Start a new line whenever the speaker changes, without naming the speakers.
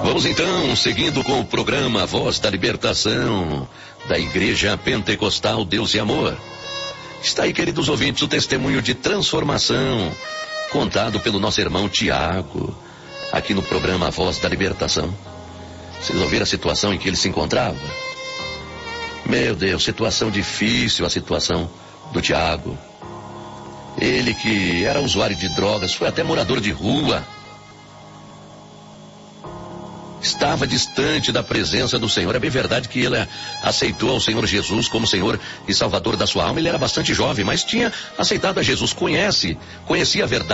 Vamos então, seguindo com o programa Voz da Libertação, da Igreja Pentecostal Deus e Amor. Está aí, queridos ouvintes, o testemunho de transformação, contado pelo nosso irmão Tiago, aqui no programa Voz da Libertação. Vocês ouviram a situação em que ele se encontrava? Meu Deus, situação difícil, a situação do Tiago. Ele que era usuário de drogas, foi até morador de rua. Estava distante da presença do Senhor. É bem verdade que ele aceitou ao Senhor Jesus como Senhor e Salvador da sua alma. Ele era bastante jovem, mas tinha aceitado a Jesus. Conhecia a verdade.